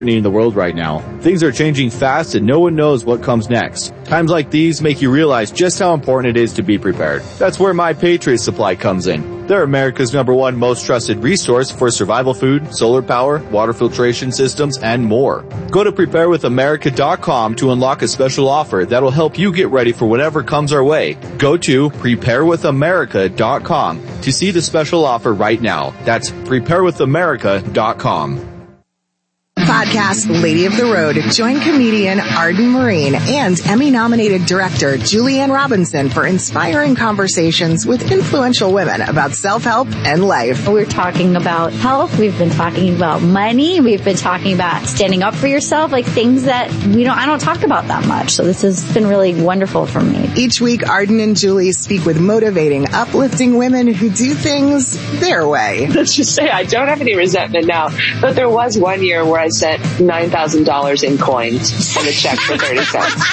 in the world right now. Things are changing fast and no one knows what comes next. Times like these make you realize just how important it is to be prepared. That's where My Patriot Supply comes in. They're America's #1 most trusted resource for survival food, solar power, water filtration systems, and more. Go to preparewithamerica.com to unlock a special offer that'll help you get ready for whatever comes our way. Go to preparewithamerica.com to see the special offer right now. That's preparewithamerica.com. Podcast Lady of the Road. Join comedian Arden Marine and Emmy-nominated director Julianne Robinson for inspiring conversations with influential women about self-help and life. We're talking about health. We've been talking about money. We've been talking about standing up for yourself, like things that I don't talk about that much. So this has been really wonderful for me. Each week, Arden and Julie speak with motivating, uplifting women who do things their way. Let's just say I don't have any resentment now, but there was one year where I sent $9,000 in coins and a check for 30 cents.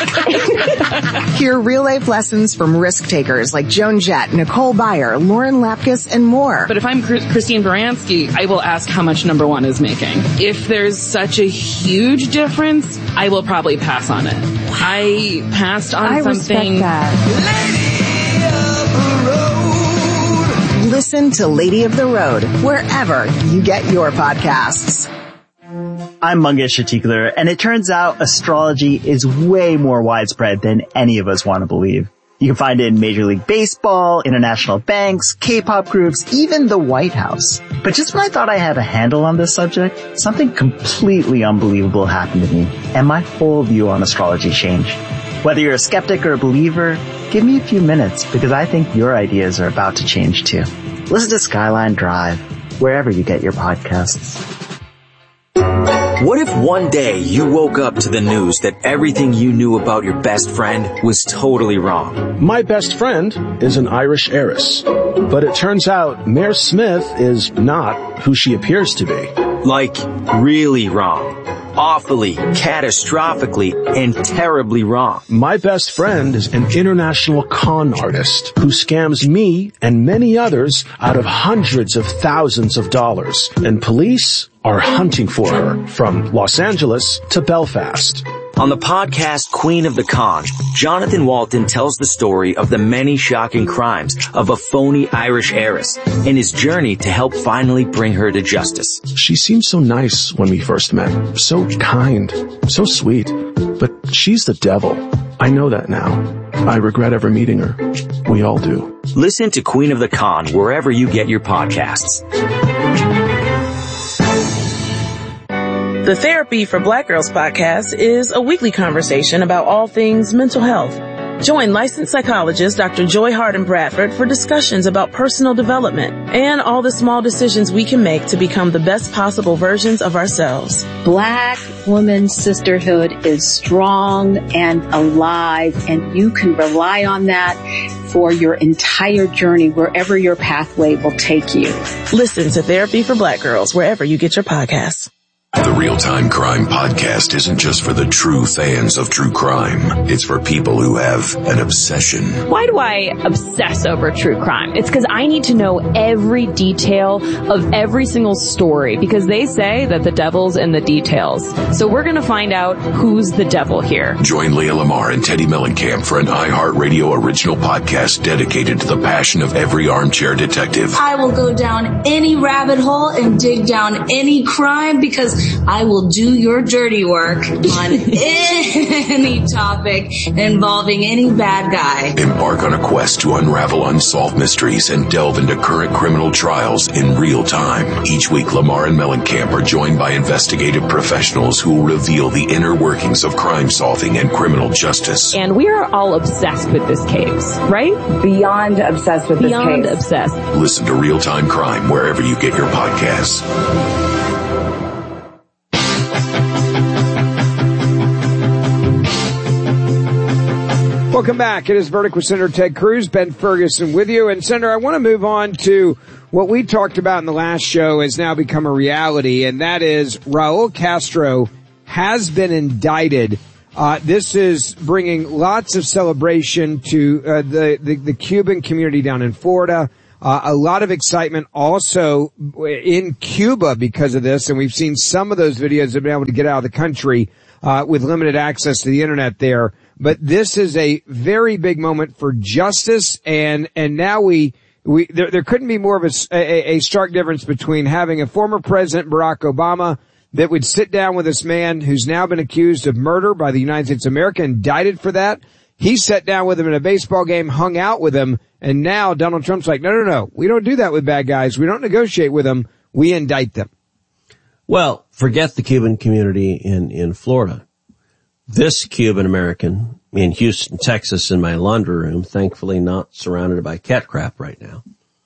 Hear real-life lessons from risk takers like Joan Jett, Nicole Byer, Lauren Lapkus, and more. But if I'm Christine Baranski, I will ask how much number one is making. If there's such a huge difference, I will probably pass on it. I passed on something. I respect that. Listen to Lady of the Road wherever you get your podcasts. I'm Mangesh Chatikler, and it turns out astrology is way more widespread than any of us want to believe. You can find it in Major League Baseball, international banks, K-pop groups, even the White House. But just when I thought I had a handle on this subject, something completely unbelievable happened to me, and my whole view on astrology changed. Whether you're a skeptic or a believer, give me a few minutes, because I think your ideas are about to change too. Listen to Skyline Drive, wherever you get your podcasts. What if one day you woke up to the news that everything you knew about your best friend was totally wrong? My best friend is an Irish heiress, but it turns out Mayor Smith is not who she appears to be. Like, really wrong. Awfully, catastrophically, and terribly wrong. My best friend is an international con artist who scams me and many others out of hundreds of thousands of dollars, and police are hunting for her from Los Angeles to Belfast. On the podcast Queen of the Con, Jonathan Walton tells the story of the many shocking crimes of a phony Irish heiress and his journey to help finally bring her to justice. She seemed so nice when we first met, so kind, so sweet, but she's the devil. I know that now. I regret ever meeting her. We all do. Listen to Queen of the Con wherever you get your podcasts. The Therapy for Black Girls podcast is a weekly conversation about all things mental health. Join licensed psychologist Dr. Joy Harden Bradford for discussions about personal development and all the small decisions we can make to become the best possible versions of ourselves. Black woman sisterhood is strong and alive, and you can rely on that for your entire journey, wherever your pathway will take you. Listen to Therapy for Black Girls wherever you get your podcasts. The Real-Time Crime Podcast isn't just for the true fans of true crime. It's for people who have an obsession. Why do I obsess over true crime? It's because I need to know every detail of every single story, because they say that the devil's in the details. So we're going to find out who's the devil here. Join Leah Lamar and Teddy Mellencamp for an iHeartRadio original podcast dedicated to the passion of every armchair detective. I will go down any rabbit hole and dig down any crime, because I will do your dirty work on any topic involving any bad guy. Embark on a quest to unravel unsolved mysteries and delve into current criminal trials in real time. Each week, Lamar and Mellencamp are joined by investigative professionals who will reveal the inner workings of crime solving and criminal justice. And we are all obsessed with this case, right? Beyond obsessed with this case. Beyond obsessed. Listen to Real-Time Crime wherever you get your podcasts. Welcome back. It is Verdict with Senator Ted Cruz, Ben Ferguson with you. And Senator, I want to move on to what we talked about in the last show has now become a reality, and that is Raul Castro has been indicted. This is bringing lots of celebration to the Cuban community down in Florida. A lot of excitement also in Cuba because of this, and we've seen some of those videos have been able to get out of the country with limited access to the internet there. But this is a very big moment for justice, and now there couldn't be more of a stark difference between having a former President Barack Obama that would sit down with this man who's now been accused of murder by the United States of America, indicted for that. He sat down with him in a baseball game, hung out with him, and now Donald Trump's like, no, we don't do that with bad guys. We don't negotiate with them. We indict them. Well, forget the Cuban community in Florida. This Cuban American in Houston, Texas, in my laundry room, thankfully not surrounded by cat crap right now,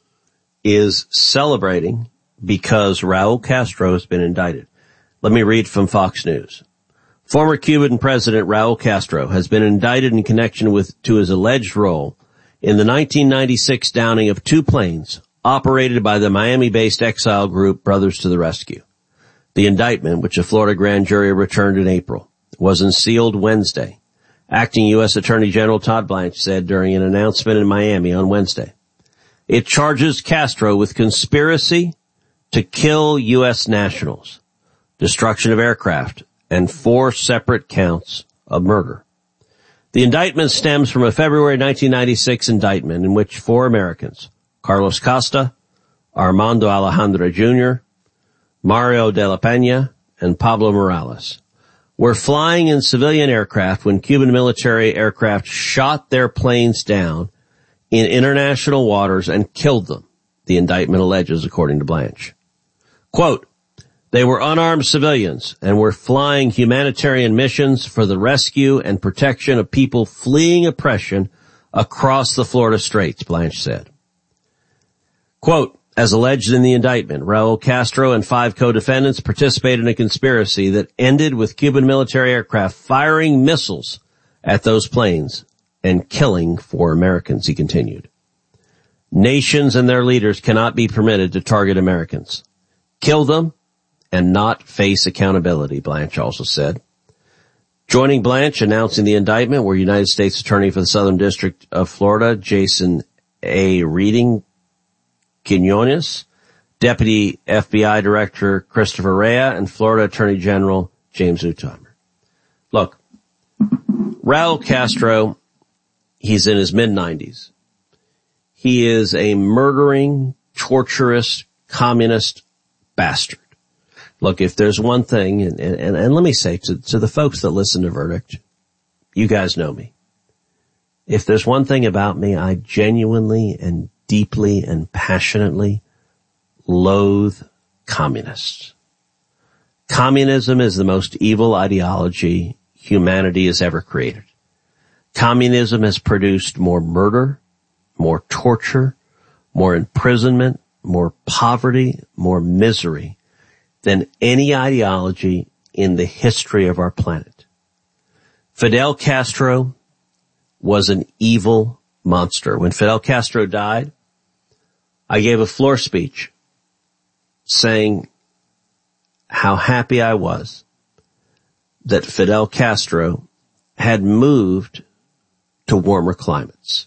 is celebrating because Raul Castro has been indicted. Let me read from Fox News. Former Cuban President Raul Castro has been indicted in connection to his alleged role in the 1996 downing of 2 planes operated by the Miami-based exile group Brothers to the Rescue. The indictment, which a Florida grand jury returned in April, was unsealed Wednesday. Acting U.S. Attorney General Todd Blanche said during an announcement in Miami on Wednesday. It charges Castro with conspiracy to kill U.S. nationals, destruction of aircraft, and 4 separate counts of murder. The indictment stems from a February 1996 indictment in which 4 Americans, Carlos Costa, Armando Alejandro Jr., Mario de la Peña, and Pablo Morales, were flying in civilian aircraft when Cuban military aircraft shot their planes down in international waters and killed them, the indictment alleges, according to Blanche. Quote, they were unarmed civilians and were flying humanitarian missions for the rescue and protection of people fleeing oppression across the Florida Straits, Blanche said. Quote, as alleged in the indictment, Raul Castro and 5 co-defendants participated in a conspiracy that ended with Cuban military aircraft firing missiles at those planes and killing 4 Americans, he continued. Nations and their leaders cannot be permitted to target Americans, kill them, and not face accountability, Blanche also said. Joining Blanche announcing the indictment were United States Attorney for the Southern District of Florida, Jason A. Reading Quinones, Deputy FBI Director Christopher Rea, and Florida Attorney General James Utheimer. Look, Raul Castro, he's in his mid-90s. He is a murdering, torturous, communist bastard. Look, if there's one thing, and let me say to the folks that listen to Verdict, you guys know me. If there's one thing about me, I genuinely and deeply and passionately loathe communists. Communism is the most evil ideology humanity has ever created. Communism has produced more murder, more torture, more imprisonment, more poverty, more misery than any ideology in the history of our planet. Fidel Castro was an evil monster. When Fidel Castro died, I gave a floor speech saying how happy I was that Fidel Castro had moved to warmer climates.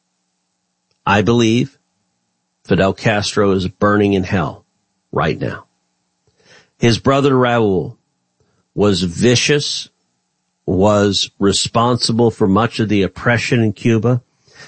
I believe Fidel Castro is burning in hell right now. His brother Raul was vicious, was responsible for much of the oppression in Cuba.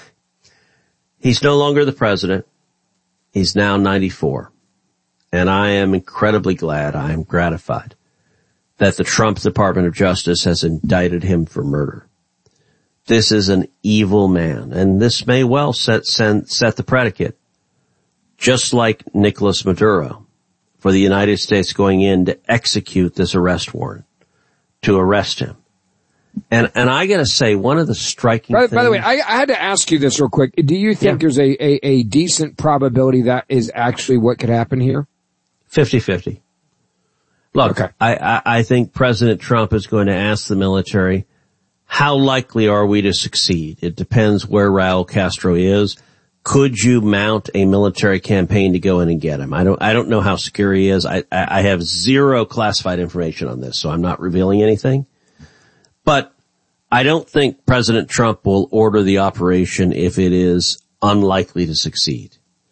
He's no longer the president. He's now 94. And I am incredibly glad, I am gratified that the Trump Department of Justice has indicted him for murder. This is an evil man, and this may well set the predicate, just like Nicolas Maduro, for the United States going in to execute this arrest warrant, to arrest him. And I gotta say, one of the striking things... By the way, I had to ask you this real quick. Do you think there's a decent probability that is actually what could happen here? 50-50. Look, okay. I think President Trump is going to ask the military, how likely are we to succeed? It depends where Raul Castro is. Could you mount a military campaign to go in and get him? I don't know how secure he is. I have zero classified information on this, so I'm not revealing anything. But I don't think President Trump will order the operation if it is unlikely to succeed.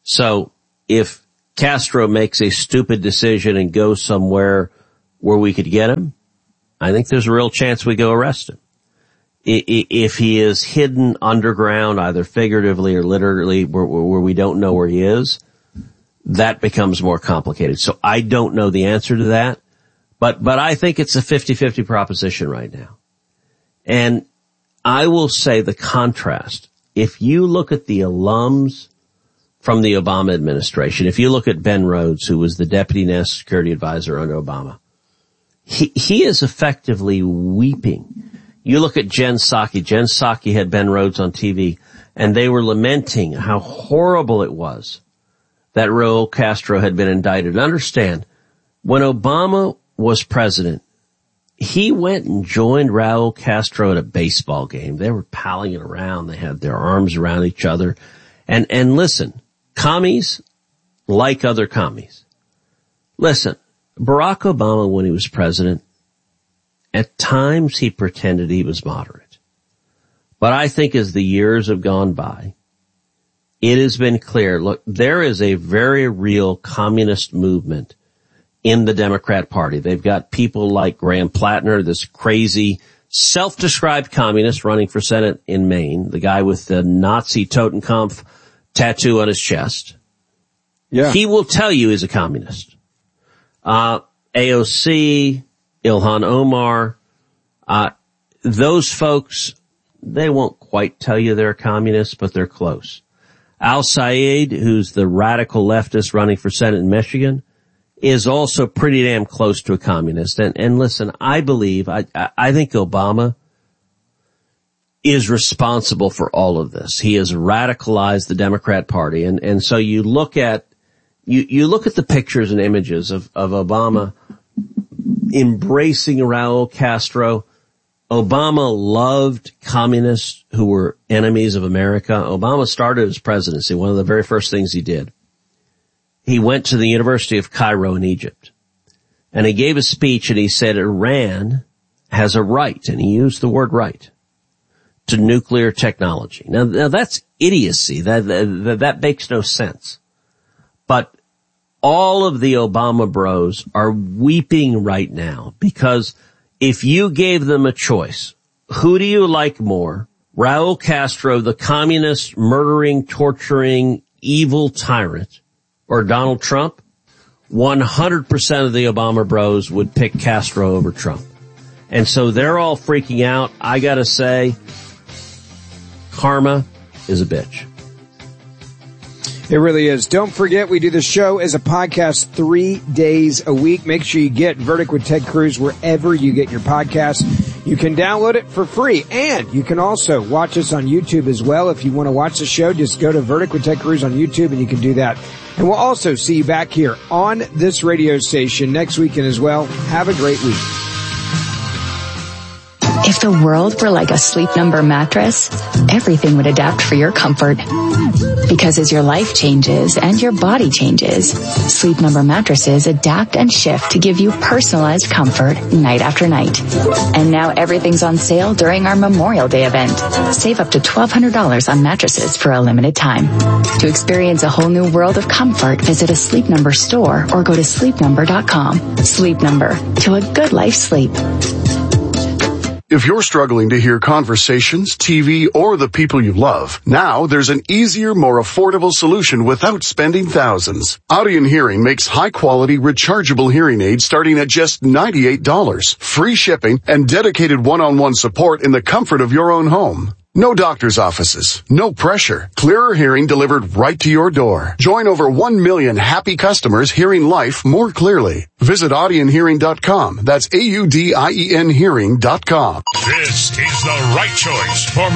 So if Castro makes a stupid decision and goes somewhere where we could get him, I think there's a real chance we go arrest him. If he is hidden underground, either figuratively or literally, where we don't know where he is, that becomes more complicated. So I don't know the answer to that, but I think it's a 50-50 proposition right now. And I will say the contrast, if you look at the alums from the Obama administration, if you look at Ben Rhodes, who was the deputy national security advisor under Obama, he is effectively weeping. You look at Jen Psaki. Jen Psaki had Ben Rhodes on TV, and they were lamenting how horrible it was that Raul Castro had been indicted. Understand, when Obama was president, he went and joined Raul Castro at a baseball game. They were palling it around. They had their arms around each other. And listen, commies like other commies. Listen, Barack Obama, when he was president, at times he pretended he was moderate. But I think as the years have gone by, it has been clear, look, there is a very real communist movement in the Democrat Party. They've got people like Graham Plattner, this crazy self-described communist running for Senate in Maine, the guy with the Nazi Totenkopf tattoo on his chest. Yeah. He will tell you he's a communist. AOC, Ilhan Omar, those folks, they won't quite tell you they're communists, but they're close. Al Sayed, who's the radical leftist running for Senate in Michigan, is also pretty damn close to a communist. And listen, I believe, I think Obama is responsible for all of this. He has radicalized the Democrat Party. And so you look at the pictures and images of Obama embracing Raul Castro. Obama loved communists who were enemies of America. Obama started his presidency. One of the very first things he did, he went to the University of Cairo in Egypt, and he gave a speech, and he said Iran has a right, and he used the word right, to nuclear technology. Now that's idiocy. That makes no sense. But all of the Obama bros are weeping right now because if you gave them a choice, who do you like more? Raul Castro, the communist, murdering, torturing, evil tyrant, or Donald Trump? 100% of the Obama bros would pick Castro over Trump. And so they're all freaking out. I gotta say, karma is a bitch. It really is. Don't forget, we do the show as a podcast 3 days a week. Make sure you get Verdict with Ted Cruz wherever you get your podcasts. You can download it for free, and you can also watch us on YouTube as well. If you want to watch the show, just go to Verdict with Ted Cruz on YouTube, and you can do that. And we'll also see you back here on this radio station next weekend as well. Have a great week. If the world were like a Sleep Number mattress, everything would adapt for your comfort. Because as your life changes and your body changes, Sleep Number mattresses adapt and shift to give you personalized comfort night after night. And now everything's on sale during our Memorial Day event. Save up to $1,200 on mattresses for a limited time. To experience a whole new world of comfort, visit a Sleep Number store or go to sleepnumber.com. Sleep Number, to a good life sleep. If you're struggling to hear conversations, TV, or the people you love, now there's an easier, more affordable solution without spending thousands. Audien Hearing makes high-quality, rechargeable hearing aids starting at just $98, free shipping, and dedicated one-on-one support in the comfort of your own home. No doctor's offices, no pressure, clearer hearing delivered right to your door. Join over 1 million happy customers hearing life more clearly. Visit AudienHearing.com. That's AUDIEN Hearing.com. This is the right choice for